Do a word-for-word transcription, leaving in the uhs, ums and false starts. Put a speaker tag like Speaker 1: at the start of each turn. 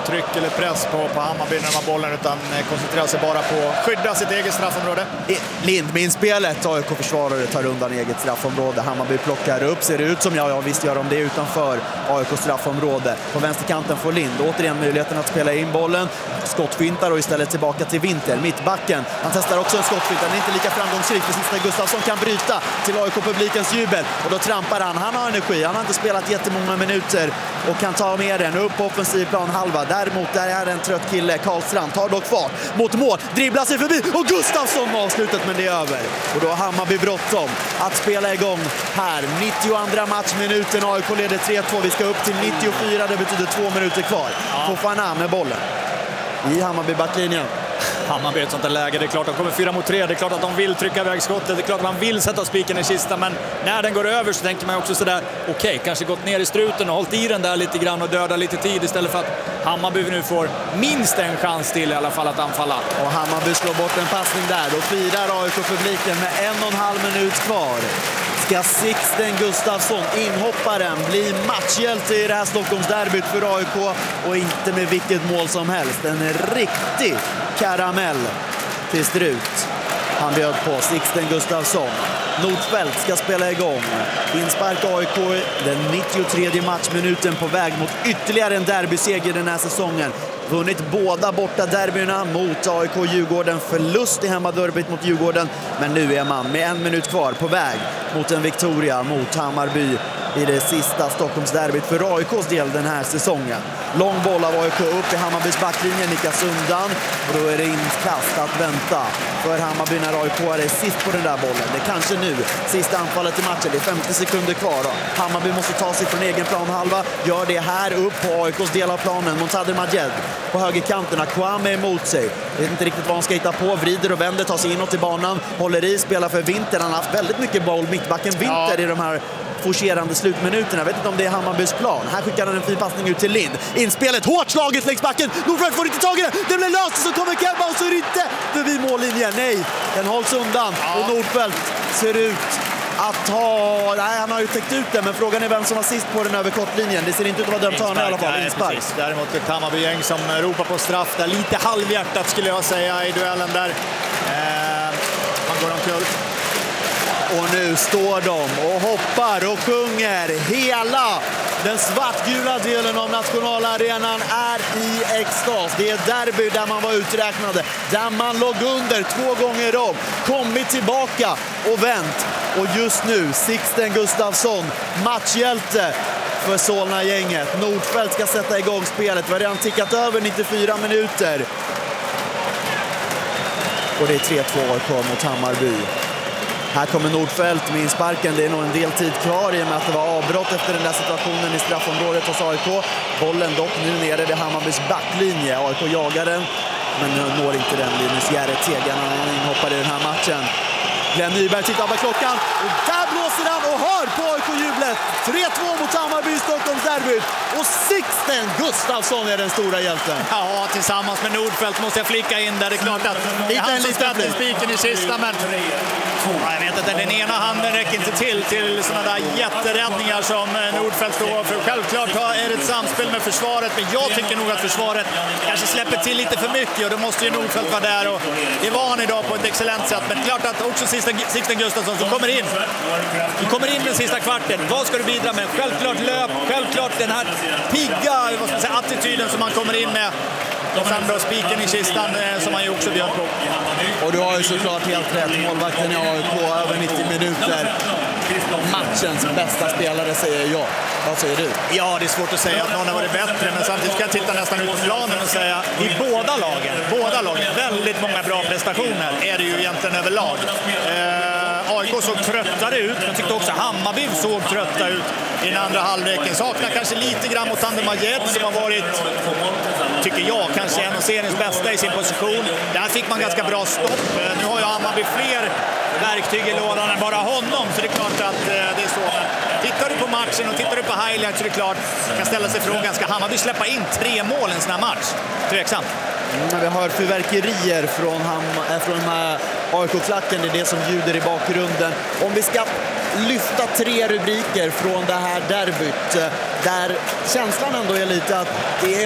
Speaker 1: tryck eller press på, på Hammarby när de har bollen, utan koncentrerar sig bara på att skydda sitt eget straffområde.
Speaker 2: Lind med inspelet, A I K-försvarare tar undan eget straffområde. Hammarby plockar upp, ser det ut som jag, ja, visst gör de det utanför A I K straffområde. På vänsterkanten får Lind återigen möjligheten att spela in bollen. Skottfintar och istället tillbaka till Winter, mittbacken. Han testar också en skottfint, den är inte lika framgångsrik. Precis när Gustafsson kan bryta till A I K-publikens jubel. Och då trampar han, han har energi, han har inte spelat jättemånga minuter och kan ta med den upp på offensiv plan halva. Däremot där är en trött kille, Karlstrand, tar dock fart mot mål, dribblar sig förbi och Gustafsson avslutet, men det är över. Och då har Hammarby bråttom att spela igång här. nittioandra matchminuten, A I K leder tre två, vi ska upp till nittiofyra, det betyder två minuter kvar. Fofana med bollen i Hammarby backlinjen.
Speaker 1: Hammarby är ett sånt där läge, det är klart att de kommer fyra mot tre, det är klart att de vill trycka iväg skottet, det är klart att man vill sätta spiken i kistan, men när den går över så tänker man också sådär, okej, okay, kanske gått ner i struten och hållit i den där lite grann och döda lite tid istället för att Hammarby nu får minst en chans till i alla fall att anfalla.
Speaker 2: Och Hammarby slår bort en passning där, då firar A I K-publiken med en och en halv minut kvar. Ska Sixten Gustafsson, inhopparen, bli matchhjälte i det här Stockholmsderbyt för A I K, och inte med vilket mål som helst. En riktig karamell till Strut. Han bjöd på Sixten Gustafsson. Nordfeldt ska spela igång. Inspark A I K den nittiotredje matchminuten på väg mot ytterligare en derbyseger den här säsongen. Vunnit båda borta derbyna mot A I K Djurgården. Förlust i hemmaderbyt mot Djurgården. Men nu är man med en minut kvar på väg mot en Victoria mot Hammarby i det sista Stockholmsderbyt för A I K:s del den här säsongen. Lång boll av A I K upp i Hammarbys backlinje, nickas undan. Och då är det inkast att vänta för Hammarby när A I K är sist på den där bollen. Det är kanske nu sista anfallet i matchen. Det är femtio sekunder kvar. Då. Hammarby måste ta sig från egen planhalva. Gör det här upp på A I K:s del av planen. Montader Majed på högerkanten. Kwame emot sig. Vet inte riktigt vad han ska hitta på. Vrider och vänder, tar sig inåt i banan. Håller i, spelar för Winter. Han har haft väldigt mycket boll. Mittbacken Winter ja. i de här forcerande slutminuterna. Jag vet inte om det är Hammarbys plan. Här skickar han en fin passning ut till Lind. Inspelet, hårt slaget längs backen. Nordfeldt får inte tag i det. Det blir löst, så kommer Kemba och så är det inte förbi mållinjen. Nej, den hålls undan. Ja. Och Nordfeldt ser ut att ha... Nej, han har ju täckt ut den, men frågan är vem som var sist på den över kortlinjen. Det ser inte ut att vara dömt hörna i alla fall. Inspark.
Speaker 1: Däremot ett Hammarby-gäng som ropar på straff där. Lite halvhjärtat skulle jag säga i duellen där. Eh, man går omkull.
Speaker 2: Och nu står de och hoppar och sjunger. Hela den svartgula delen av nationalarenan är i extas. Det är derby där man var uträknade. Där man låg under två gånger om. Kommit tillbaka och vänt. Och just nu Sixten Gustafsson, matchhjälte för Solna-gänget. Nordfeldt ska sätta igång spelet. Vi har redan tickat över nittiofyra minuter. Och det är tre två A I K mot Hammarby. Här kommer Nordfeldt med insparken. Det är nog en del tid kvar i och med att det var avbrott efter den där situationen i straffområdet hos A I K. Bollen dock nu nere vid Hammarbys backlinje. A I K jagar den, men når inte den. Linus Järre-Tegan, han inhoppar i den här matchen. Glenn Nyberg tittar på klockan och där blåser han och hör på A I K-jublet. tre två mot Hammarby i Stockholmsderbyt. Och Sixten Gustafsson är den stora hjälten.
Speaker 1: Ja, tillsammans med Nordfeldt måste jag flicka in där. Det är klart att det är han som sätter spiken i sista, men ja, jag vet att den ena handen räcker inte till till sådana där jätteräddningar som Nordfeldt står för. Självklart är det ett samspel med försvaret, men jag tycker nog att försvaret kanske släpper till lite för mycket, och då måste ju Nordfeldt vara där, och det var han idag på ett excellent sätt. Men klart att också Sixten Gustafsson som kommer in. Du kommer in den sista kvarten. Vad ska du bidra med? Självklart löp, självklart den här pigga, vad ska man säga, attityden som man kommer in med. Och sen då spiken i kistan eh, som han ju också bjöd på.
Speaker 2: Och du har ju såklart helt rätt. Målvakten i A I K över nittio minuter. Matchens bästa spelare säger jag. Vad säger du?
Speaker 1: Ja, det är svårt att säga att någon har varit bättre, men samtidigt ska jag titta nästan ut på planen och säga i båda lagen, båda lagen, väldigt många bra prestationer är det ju egentligen överlag. Eh, A I K såg tröttare ut, men tyckte också Hammarby såg trötta ut i den andra halvleken. Saknar kanske lite grann mot Montader Majed som har varit, tycker jag, kanske en av seriens bästa i sin position. Där fick man ganska bra stopp. Nu har ju Hammarby fler verktyg i lådan än bara honom, så det är klart att det är så. Tittar du på matchen och tittar du på highlights så är det klart, kan ställa sig frågan, ska Hammarby släppa in tre mål i en sån här match? Tveksamt.
Speaker 2: Mm, vi hör fyrverkerier från, Ham- från A I K-klacken, det är det som ljuder i bakgrunden. Om vi ska lyfta tre rubriker från det här derbyt, där känslan ändå är lite att det är